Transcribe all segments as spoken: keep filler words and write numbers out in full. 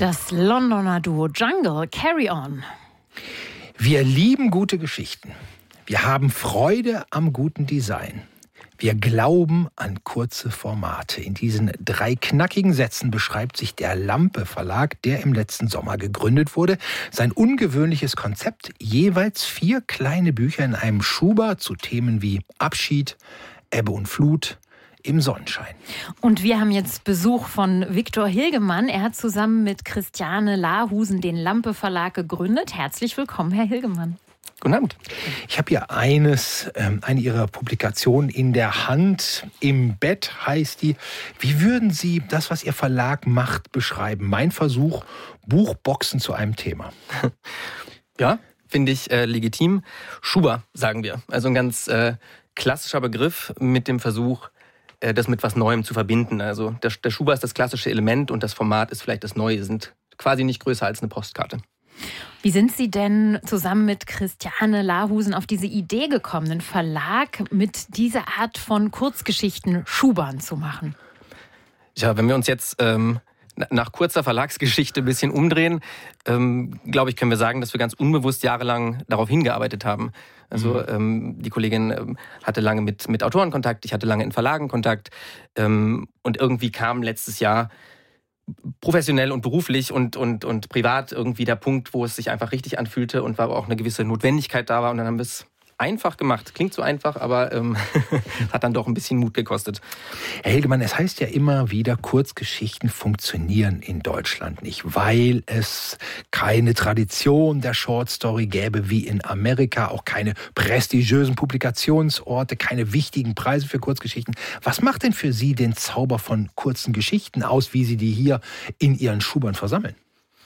Das Londoner Duo Jungle, Carry On. Wir lieben gute Geschichten. Wir haben Freude am guten Design. Wir glauben an kurze Formate. In diesen drei knackigen Sätzen beschreibt sich der Lampe Verlag, der im letzten Sommer gegründet wurde. Sein ungewöhnliches Konzept, jeweils vier kleine Bücher in einem Schuber zu Themen wie Abschied, Ebbe und Flut, im Sonnenschein. Und wir haben jetzt Besuch von Viktor Hilgemann. Er hat zusammen mit Christiane Lahusen den Lampe Verlag gegründet. Herzlich willkommen, Herr Hilgemann. Guten Abend. Ich habe hier eines, ähm, eine Ihrer Publikationen in der Hand. Im Bett heißt die. Wie würden Sie das, was Ihr Verlag macht, beschreiben? Mein Versuch, Buchboxen zu einem Thema. Ja, finde ich äh, legitim. Schuber, sagen wir. Also ein ganz äh, klassischer Begriff mit dem Versuch, äh, das mit was Neuem zu verbinden. Also der, der Schuber ist das klassische Element und das Format ist vielleicht das Neue. Sind quasi nicht größer als eine Postkarte. Wie sind Sie denn zusammen mit Christiane Lahusen auf diese Idee gekommen, einen Verlag mit dieser Art von Kurzgeschichten Schubern zu machen? Ja, wenn wir uns jetzt ähm, nach kurzer Verlagsgeschichte ein bisschen umdrehen, ähm, glaube ich, können wir sagen, dass wir ganz unbewusst jahrelang darauf hingearbeitet haben. Also mhm. ähm, die Kollegin ähm, hatte lange mit, mit Autoren Kontakt, ich hatte lange in Verlagen Kontakt ähm, und irgendwie kam letztes Jahr professionell und beruflich und, und, und privat irgendwie der Punkt, wo es sich einfach richtig anfühlte und wo auch eine gewisse Notwendigkeit da war. Und dann haben wir es einfach gemacht. Klingt so einfach, aber ähm, hat dann doch ein bisschen Mut gekostet. Herr Hilgemann, es heißt ja immer wieder, Kurzgeschichten funktionieren in Deutschland nicht, weil es keine Tradition der Shortstory gäbe wie in Amerika, auch keine prestigiösen Publikationsorte, keine wichtigen Preise für Kurzgeschichten. Was macht denn für Sie den Zauber von kurzen Geschichten aus, wie Sie die hier in Ihren Schubern versammeln?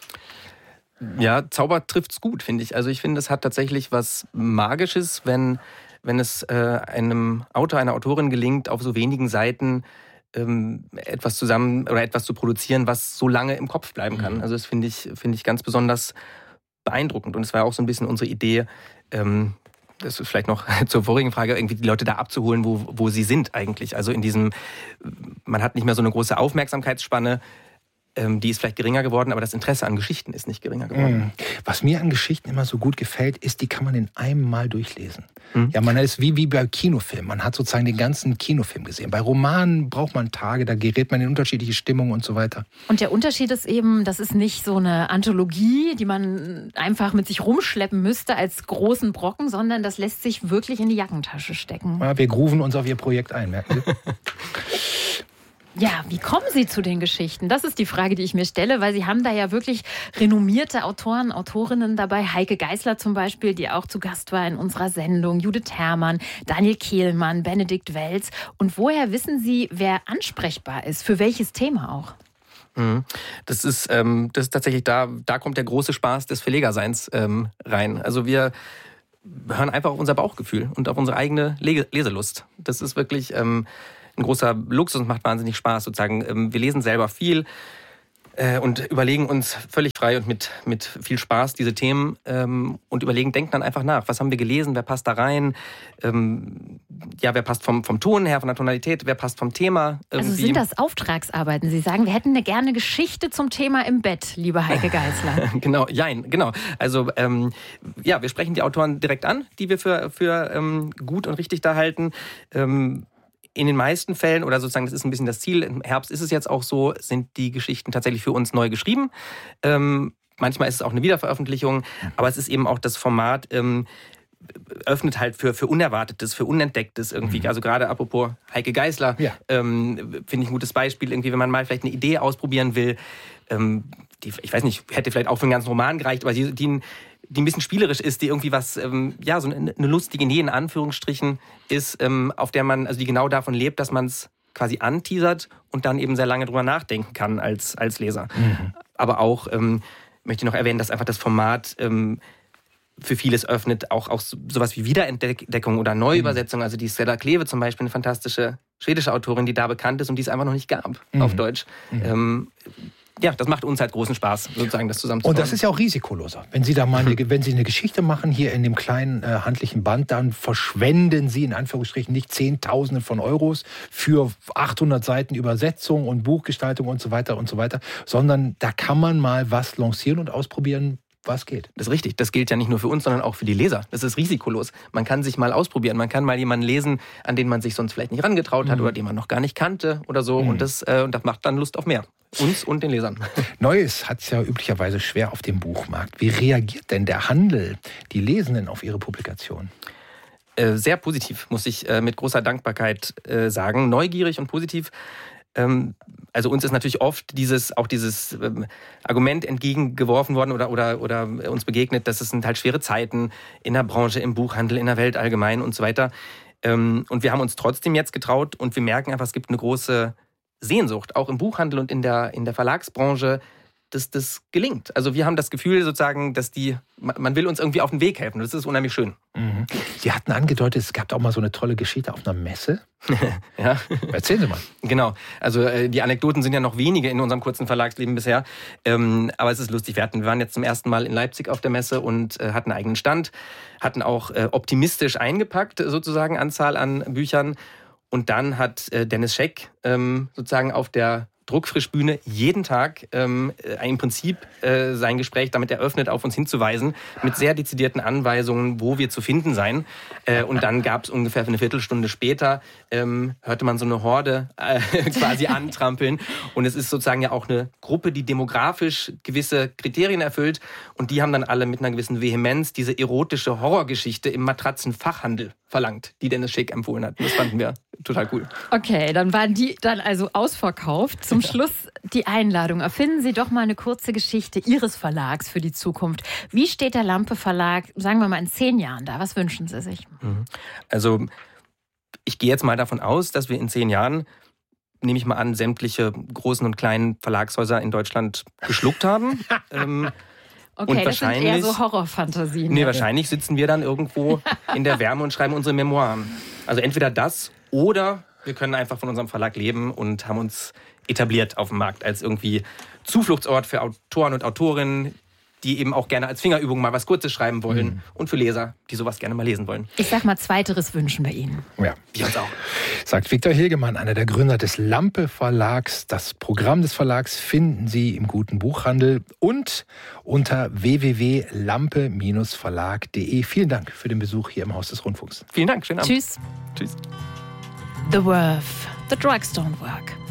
Ja, Zauber trifft's gut, finde ich. Also ich finde, es hat tatsächlich was Magisches, wenn, wenn es äh, einem Autor, einer Autorin gelingt, auf so wenigen Seiten ähm, etwas zusammen oder etwas zu produzieren, was so lange im Kopf bleiben kann. Also das finde ich, finde ich ganz besonders beeindruckend. Und es war auch so ein bisschen unsere Idee, ähm, das ist vielleicht noch zur vorigen Frage, irgendwie die Leute da abzuholen, wo, wo sie sind eigentlich. Also in diesem, man hat nicht mehr so eine große Aufmerksamkeitsspanne, die ist vielleicht geringer geworden, aber das Interesse an Geschichten ist nicht geringer geworden. Was mir an Geschichten immer so gut gefällt, ist, die kann man in einem Mal durchlesen. Mhm. Ja, man ist wie, wie bei Kinofilmen. Man hat sozusagen den ganzen Kinofilm gesehen. Bei Romanen braucht man Tage, da gerät man in unterschiedliche Stimmungen und so weiter. Und der Unterschied ist eben, das ist nicht so eine Anthologie, die man einfach mit sich rumschleppen müsste als großen Brocken, sondern das lässt sich wirklich in die Jackentasche stecken. Ja, wir grooven uns auf Ihr Projekt ein, merken Sie? Ja, wie kommen Sie zu den Geschichten? Das ist die Frage, die ich mir stelle, weil Sie haben da ja wirklich renommierte Autoren, Autorinnen dabei. Heike Geisler zum Beispiel, die auch zu Gast war in unserer Sendung. Judith Herrmann, Daniel Kehlmann, Benedikt Welz. Und woher wissen Sie, wer ansprechbar ist? Für welches Thema auch? Das ist, ähm, das ist tatsächlich da, da kommt der große Spaß des Verlegerseins ähm, rein. Also wir hören einfach auf unser Bauchgefühl und auf unsere eigene Leselust. Das ist wirklich ähm, ein großer Luxus und macht wahnsinnig Spaß sozusagen. Wir lesen selber viel äh, und überlegen uns völlig frei und mit, mit viel Spaß diese Themen ähm, und überlegen, denken dann einfach nach. Was haben wir gelesen? Wer passt da rein? Ähm, ja, wer passt vom, vom Ton her, von der Tonalität? Wer passt vom Thema? Irgendwie? Also sind das Auftragsarbeiten? Sie sagen, wir hätten eine gerne Geschichte zum Thema im Bett, liebe Heike Geisler. Genau, jein, genau. Also ähm, ja, wir sprechen die Autoren direkt an, die wir für, für ähm, gut und richtig da halten. Ähm, In den meisten Fällen, oder sozusagen, das ist ein bisschen das Ziel, im Herbst ist es jetzt auch so, sind die Geschichten tatsächlich für uns neu geschrieben. Ähm, manchmal ist es auch eine Wiederveröffentlichung, aber es ist eben auch das Format, ähm, öffnet halt für, für Unerwartetes, für Unentdecktes irgendwie. Mhm. Also gerade apropos Heike Geisler, ja. ähm, finde ich ein gutes Beispiel, irgendwie, wenn man mal vielleicht eine Idee ausprobieren will, ähm, die, ich weiß nicht, hätte vielleicht auch für einen ganzen Roman gereicht, aber die, die die ein bisschen spielerisch ist, die irgendwie was, ähm, ja, so eine, eine lustige Idee in Anführungsstrichen ist, ähm, auf der man, also die genau davon lebt, dass man es quasi anteasert und dann eben sehr lange drüber nachdenken kann als, als Leser. Mhm. Aber auch, ähm, möchte ich noch erwähnen, dass einfach das Format ähm, für vieles öffnet, auch, auch sowas wie Wiederentdeckung oder Neuübersetzung. Mhm. Also die Stella Kleve zum Beispiel, eine fantastische schwedische Autorin, die da bekannt ist und die es einfach noch nicht gab mhm. auf Deutsch. Mhm. Ähm, ja, das macht uns halt großen Spaß, sozusagen das zusammen zu Und das ist ja auch risikoloser. Wenn Sie da mal eine, wenn Sie eine Geschichte machen hier in dem kleinen äh, handlichen Band, dann verschwenden Sie in Anführungsstrichen nicht Zehntausende von Euros für achthundert Seiten Übersetzung und Buchgestaltung und so weiter und so weiter, sondern da kann man mal was lancieren und ausprobieren, was geht. Das ist richtig. Das gilt ja nicht nur für uns, sondern auch für die Leser. Das ist risikolos. Man kann sich mal ausprobieren. Man kann mal jemanden lesen, an den man sich sonst vielleicht nicht rangetraut hat mhm. oder den man noch gar nicht kannte oder so. Mhm. Und, das, äh, und das macht dann Lust auf mehr. Uns und den Lesern. Neues hat es ja üblicherweise schwer auf dem Buchmarkt. Wie reagiert denn der Handel, die Lesenden auf Ihre Publikation? Äh, sehr positiv, muss ich äh, mit großer Dankbarkeit äh, sagen. Neugierig und positiv. Ähm, Also uns ist natürlich oft dieses, auch dieses ähm, Argument entgegengeworfen worden oder, oder, oder uns begegnet, dass es sind halt schwere Zeiten in der Branche, im Buchhandel, in der Welt allgemein und so weiter. Ähm, und wir haben uns trotzdem jetzt getraut und wir merken einfach, es gibt eine große Sehnsucht, auch im Buchhandel und in der, in der Verlagsbranche, dass das gelingt. Also wir haben das Gefühl sozusagen, dass die, man will uns irgendwie auf den Weg helfen. Das ist unheimlich schön. Mhm. Sie hatten angedeutet, es gab auch mal so eine tolle Geschichte auf einer Messe. Ja. Erzählen Sie mal. Genau. Also äh, die Anekdoten sind ja noch wenige in unserem kurzen Verlagsleben bisher. Ähm, aber es ist lustig. Wir, hatten, wir waren jetzt zum ersten Mal in Leipzig auf der Messe und äh, hatten einen eigenen Stand, hatten auch äh, optimistisch eingepackt, sozusagen Anzahl an Büchern. Und dann hat äh, Dennis Scheck ähm, sozusagen auf der Druckfrischbühne jeden Tag ähm, im Prinzip äh, sein Gespräch damit eröffnet, auf uns hinzuweisen, mit sehr dezidierten Anweisungen, wo wir zu finden seien. Äh, und dann gab es ungefähr eine Viertelstunde später, ähm, hörte man so eine Horde äh, quasi antrampeln. Und es ist sozusagen ja auch eine Gruppe, die demografisch gewisse Kriterien erfüllt. Und die haben dann alle mit einer gewissen Vehemenz diese erotische Horrorgeschichte im Matratzenfachhandel verlangt, die Dennis Schick empfohlen hat. Das fanden wir total cool. Okay, dann waren die dann also ausverkauft. Zum Schluss die Einladung. Erfinden Sie doch mal eine kurze Geschichte Ihres Verlags für die Zukunft. Wie steht der Lampe Verlag, sagen wir mal, in zehn Jahren da? Was wünschen Sie sich? Also ich gehe jetzt mal davon aus, dass wir in zehn Jahren, nehme ich mal an, sämtliche großen und kleinen Verlagshäuser in Deutschland geschluckt haben. ähm, Okay, und das wahrscheinlich, sind eher so Horrorfantasien. Nee, wahrscheinlich sitzen wir dann irgendwo in der Wärme und schreiben unsere Memoiren. Also entweder das oder wir können einfach von unserem Verlag leben und haben uns etabliert auf dem Markt als irgendwie Zufluchtsort für Autoren und Autorinnen, die eben auch gerne als Fingerübung mal was Kurzes schreiben wollen mhm. und für Leser, die sowas gerne mal lesen wollen. Ich sag mal, zweiteres wünschen wir Ihnen. Ja, wir uns auch. Sagt Viktor Hilgemann, einer der Gründer des Lampe Verlags. Das Programm des Verlags finden Sie im guten Buchhandel und unter w w w punkt lampe verlag punkt de. Vielen Dank für den Besuch hier im Haus des Rundfunks. Vielen Dank, schönen Abend. Tschüss. Tschüss. The Worth. The Drugs don't work.